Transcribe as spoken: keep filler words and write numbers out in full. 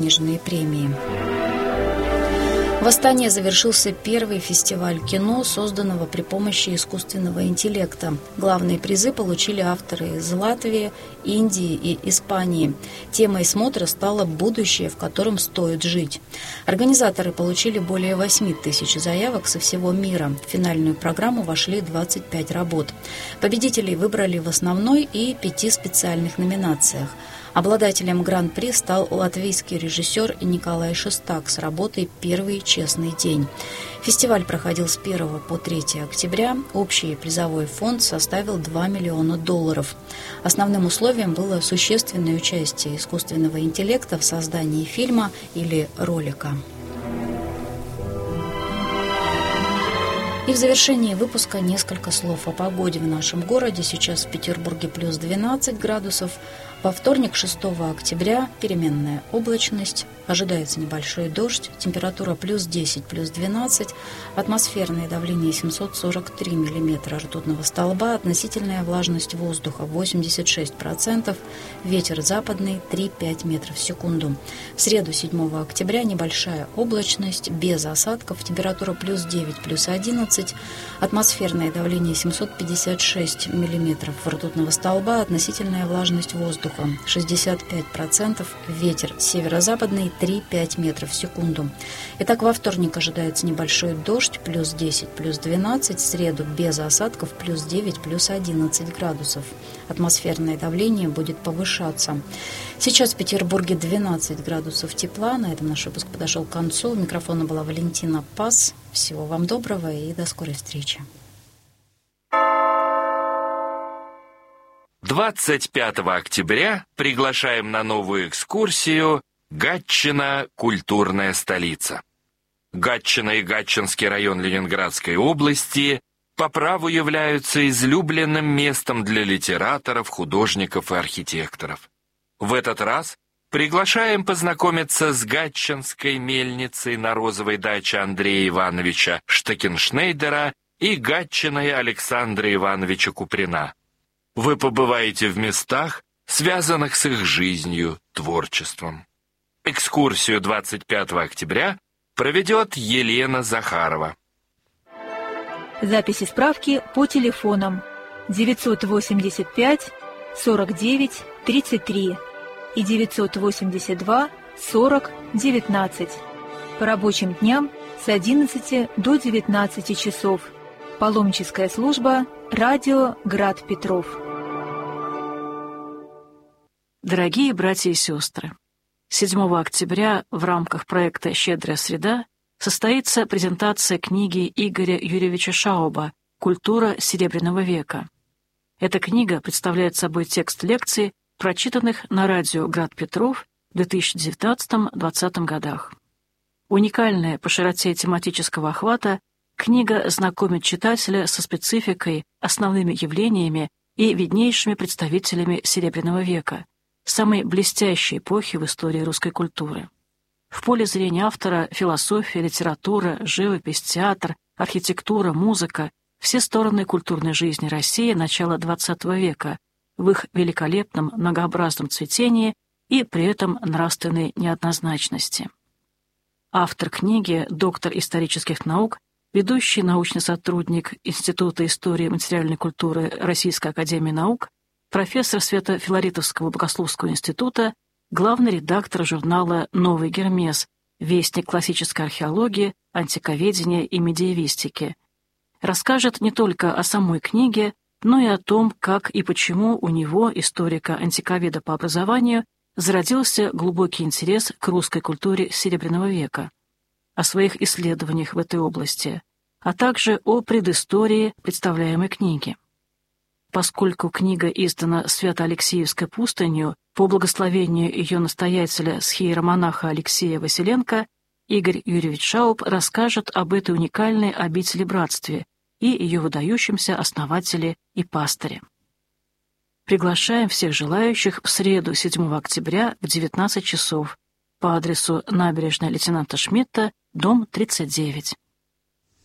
денежные премии. В Астане завершился первый фестиваль кино, созданного при помощи искусственного интеллекта. Главные призы получили авторы из Латвии, Индии и Испании. Темой смотра стало «Будущее, в котором стоит жить». Организаторы получили более восемь тысяч заявок со всего мира. В финальную программу вошли двадцать пять работ. Победителей выбрали в основной и пяти специальных номинациях. Обладателем гран-при стал латвийский режиссер Николай Шестак с работой «Первый честный день». Фестиваль проходил с первого по третье октября. Общий призовой фонд составил два миллиона долларов. Основным условием было существенное участие искусственного интеллекта в создании фильма или ролика. И в завершении выпуска несколько слов о погоде в нашем городе. Сейчас в Петербурге плюс двенадцать градусов. Во вторник, шестого октября, переменная облачность. Ожидается небольшой дождь. Температура плюс десять, плюс двенадцать. Атмосферное давление семьсот сорок три миллиметра ртутного столба. Относительная влажность воздуха восемьдесят шесть процентов. Ветер западный три-пять метров в секунду. В среду, седьмого октября, небольшая облачность, без осадков. Температура плюс девять, плюс одиннадцать. Атмосферное давление семьсот пятьдесят шесть миллиметров ртутного столба. Относительная влажность воздуха шестьдесят пять процентов. Ветер северо-западный три-пять метров в секунду. Итак, во вторник ожидается небольшой дождь, плюс десять, плюс двенадцать. В среду без осадков, плюс девять, плюс одиннадцать градусов. Атмосферное давление будет повышаться. Сейчас в Петербурге двенадцать градусов тепла. На этом наш выпуск подошел к концу. У микрофона была Валентина Пас. Всего вам доброго и до скорой встречи. двадцать пятого октября приглашаем на новую экскурсию «Гатчина. Культурная столица». Гатчина и Гатчинский район Ленинградской области по праву являются излюбленным местом для литераторов, художников и архитекторов. В этот раз приглашаем познакомиться с гатчинской мельницей на розовой даче Андрея Ивановича Штекеншнейдера и гатчиной Александра Ивановича Куприна. Вы побываете в местах, связанных с их жизнью, творчеством. Экскурсию двадцать пятого октября проведет Елена Захарова. Записи справки по телефонам девятьсот восемьдесят пять сорок девять тридцать три и девятьсот восемьдесят два сорок девятнадцать. По рабочим дням с одиннадцати до девятнадцати часов. Паломническая служба «Радио Град Петров». Дорогие братья и сестры, седьмого октября в рамках проекта «Щедрая среда» состоится презентация книги Игоря Юрьевича Шауба «Культура Серебряного века». Эта книга представляет собой текст лекций, прочитанных на радио «Град Петров» в две тысячи девятнадцатом — двадцатом годах. Уникальная по широте тематического охвата, книга знакомит читателя со спецификой, основными явлениями и виднейшими представителями Серебряного века, самой блестящей эпохи в истории русской культуры. В поле зрения автора философия, литература, живопись, театр, архитектура, музыка — все стороны культурной жизни России начала двадцатого века в их великолепном многообразном цветении и при этом нравственной неоднозначности. Автор книги — доктор исторических наук, ведущий научный сотрудник Института истории и материальной культуры Российской академии наук, профессор Свято-Филаритовского богословского института, главный редактор журнала «Новый Гермес», вестник классической археологии, антиковедения и медиевистики. Расскажет не только о самой книге, но и о том, как и почему у него, историка-антиковеда по образованию, зародился глубокий интерес к русской культуре Серебряного века, о своих исследованиях в этой области, а также о предыстории представляемой книги. Поскольку книга издана Свято-Алексеевской пустынью по благословению ее настоятеля схиеромонаха Алексея Василенко, Игорь Юрьевич Шауб расскажет об этой уникальной обители-братстве и ее выдающемся основателе и пастыре. Приглашаем всех желающих в среду, седьмого октября в девятнадцать часов по адресу набережная лейтенанта Шмидта, дом тридцать девять.